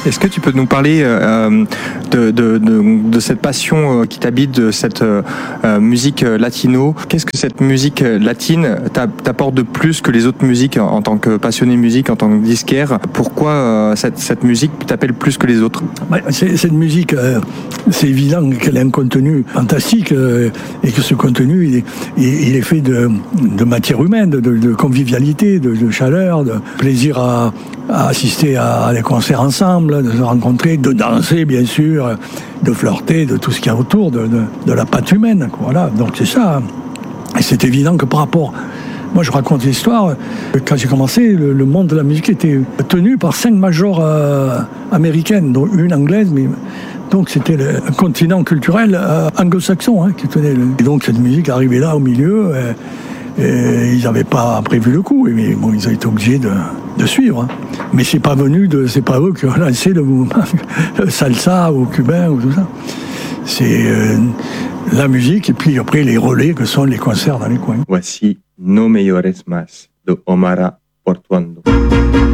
Est-ce que tu peux nous parler de cette passion qui t'habite, de cette musique latino? Qu'est-ce que cette musique latine t'apporte de plus que les autres musiques en tant que passionné musique, en tant que disquaire? Pourquoi cette musique t'appelle plus que les autres? Cette musique, c'est évident qu'elle a un contenu fantastique et que ce contenu, il est fait de matière humaine, de convivialité, de chaleur, de plaisir à assister à des concerts ensemble, de se rencontrer, de danser bien sûr, de flirter, de tout ce qu'il y a autour de la patte humaine. Voilà, donc c'est ça. Et c'est évident que par rapport... Moi je raconte l'histoire, quand j'ai commencé, le monde de la musique était tenu par 5 majors américaines, dont une anglaise, mais... Donc c'était un continent culturel anglo-saxon qui tenait. Et donc cette musique arrivait là au milieu, et ils n'avaient pas prévu le coup, mais bon, ils ont été obligés de suivre. Mais c'est pas eux qui ont lancé le mouvement salsa ou cubain ou tout ça. C'est la musique et puis après les relais que sont les concerts dans les coins. Voici No Me Llores Más de Omar Portuondo.